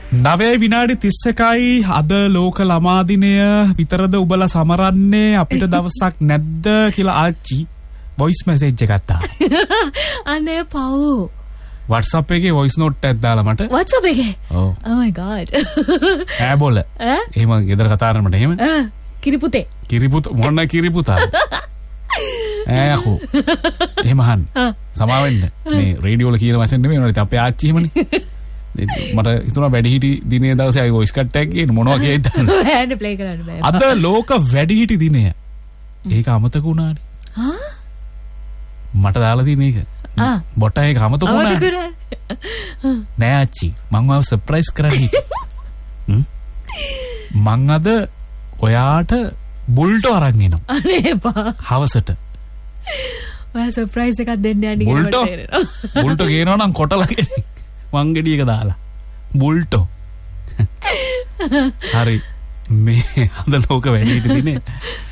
9 විනාඩි 31යි අද ලෝක ළමා දිනය විතරද ඔබලා සමරන්නේ අපිට දවසක් නැද්ද කියලා ආච්චි වොයිස් මැසේජ් එකක් දාලා. අනේ පව්. WhatsApp එකේ වොයිස් නෝට් එකක් දාලා මට. WhatsApp එකේ? ඔව්. Oh my god. ඈ බෝල. එහෙම ගෙදර කතා කරනකොට එහෙම. කිරිපුතේ. කිරිපුත මොන කිරිපුතා? ඈ අහෝ. එහෙම අහන්න. සමා වෙන්න. මේ රේඩියෝ වල කියන වචන නෙමෙයි නේද අපේ ආච්චි එහෙමනේ. මට හිතුණා වැඩිහිටි දිනේ දවසේ ආයි වොයිස් කට් එකක් ගේන්න මොනවා කියයිද දන්නේ. බෑනේ ප්ලේ කරන්න බෑ. අද ලෝක වැඩිහිටි දිනය. ඒක අමතක වුණානේ. හා? මට දාලා තියෙන එක. බොට ඒක අමතක වුණා. නෑ ආච්චි මම ඔයාව සර්ප්‍රයිස් කරන්නේ. මං අද ඔයාට බුල්ටෝ අරන් එනවා. අනේ බා. හවසට. ඔයා සර්ප්‍රයිස් එකක් දෙන්න යන්නේ කියලා මට තේරෙනවා. බුල්ටෝ කියනවා නම් කොටලා කෙනෙක්. වංගෙඩියක දාලා බුල්ටෝ. හරි මේ අද ලෝක වැඩිහිටි දිනේ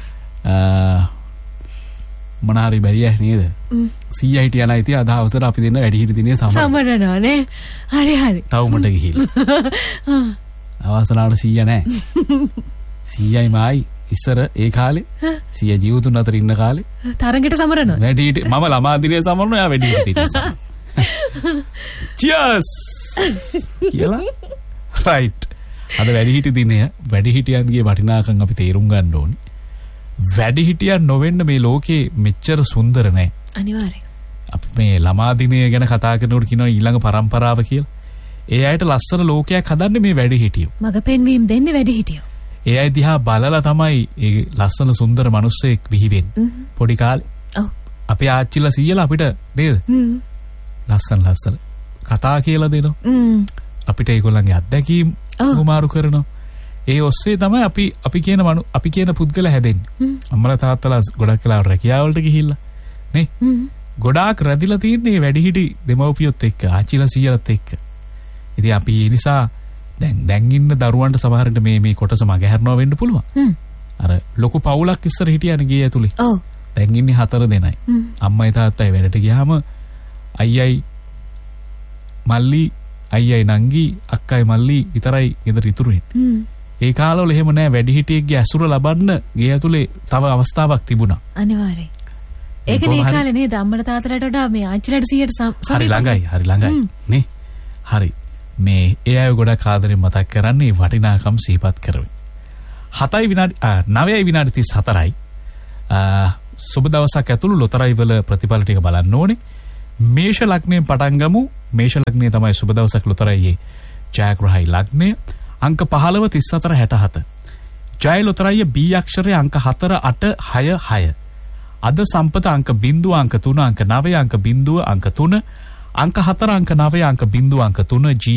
මොන හරි බැරිය නේද? 100 හිටියලා ඉතින් අද අවසර අපි දෙන්න වැඩිහිටි දිනේ සමරනවා නේ. හරි හරි. ටවුමට ගිහිල්ලා. අවසරාට 100 නැහැ. 100යි මායි ඉස්සර ඒ කාලේ 100 ජීවතුන් අතර ඉන්න කාලේ තරඟට සමරනවා. වැඩිහිටි මම ළමා දිනේ සමරනවා යා වැඩිහිටි දිනේ සමරනවා. Cheers! කියලා. Right. අද වැඩිහිටි දිනය වැඩිහිටියන්ගේ වටිනාකම් අපි තේරුම් ගන්න ඕනේ. වැඩිහිටියන් නොවෙන්න මේ ලෝකේ මෙච්චර සුන්දර නැහැ. අනිවාර්යයෙන්. අපි මේ ළමා දිනය ගැන කතා කරනකොට කියනවා ඊළඟ පරම්පරාව කියලා. ඒ අයට ලස්සන ලෝකයක් හදන්නේ මේ වැඩිහිටියෝ. මග පෙන්වීම දෙන්නේ වැඩිහිටියෝ. ඒ අය දිහා බලලා තමයි ඒ ලස්සන සුන්දර මිනිස්සෙක් බිහි වෙන්නේ. පොඩි කාලේ. ඔව්. අපේ ආච්චිලා සීයලා අපිට නේද? ලස්සන කතා කියලා දෙනවා. අපිට ඒගොල්ලන්ගේ අත්දැකීම් උමාරු කරනවා. ඒ ඔස්සේ තමයි අපි කියන පුද්ගල හැදෙන්නේ. අම්මලා තාත්තලා ගොඩක් වෙලා රැකියාවලට ගිහිල්ලා නේ. ගොඩාක් රැඳිලා තියන්නේ වැඩිහිටි දෙමව්පියොත් එක්ක, ආච්චිලා සීයලත් එක්ක. ඉතින් අපි ඒ නිසා දැන් ඉන්න දරුවන්ට සමහරවිට මේ කොටස මගහැරනවා වෙන්න පුළුවන්. අර ලොකු පවුලක් ඉස්සර හිටියනේ ගේ ඇතුලේ. ඔව්. දැන් ඉන්නේ 4 දෙනයි. අම්මයි තාත්තයි වැඩට ගියාම අයියයි මල්ලි අයියයි නංගි අක්කයි මල්ලි විතරයි ගෙදර ඉතුරු වෙන්නේ. ඒ කාලවල එහෙම නෑ වැඩිහිටියෙක්ගේ ඇසුර ලබන්න ගේ ඇතුලේ තව අවස්ථාවක් තිබුණා. අනිවාර්යයෙන්. ඒකනේ ඒ කාලේ නේද අම්මලා තාත්තලාට වඩා මේ ආච්චිලාට 100ට හරි ළඟයි නේ. හරි. මේ ඒ අය ගොඩක් ආදරෙන් මතක් කරන්නේ වටිනාකම් සිහිපත් කරමින්. 9 විනාඩි 34යි. සුබ දවසක් ඇතුළු ලොතරැයි වල ප්‍රතිඵල ටික බලන්න ඕනේ. මේෂ ලග්නයෙන් පටන් ගමු. මේෂ ලග්නය තමයි සුබ දවසක් ලොතරැයියේ ජයග්‍රහයි ලග්නය. අංක 15 34 67. ජය ලොතරැයිය B අක්ෂරයේ අංක 4 8 6 6. අද සම්පත අංක 0 අංක 3 අංක 9 අංක 0 අංක 3 අංක 4 අංක 9 අංක 0 අංක 3 G